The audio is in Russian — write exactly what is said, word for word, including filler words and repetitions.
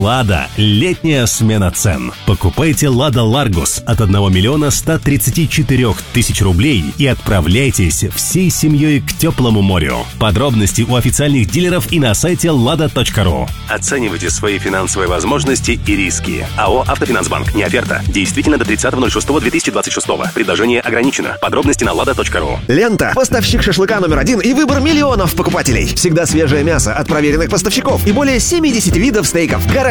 Лада. Летняя смена цен. Покупайте Лада Ларгус от одного миллиона ста тридцати четырёх тысяч рублей и отправляйтесь всей семьей к теплому морю. Подробности у официальных дилеров и на сайте лада точка ру. Оценивайте свои финансовые возможности и риски. АО «Автофинансбанк». Не оферта. Действительно до тридцатого ноль шестого две тысячи двадцать шестого. Предложение ограничено. Подробности на лада точка ру. Лента. Поставщик шашлыка номер один и выбор миллионов покупателей. Всегда свежее мясо от проверенных поставщиков и более семидесяти видов стейков. Гарантия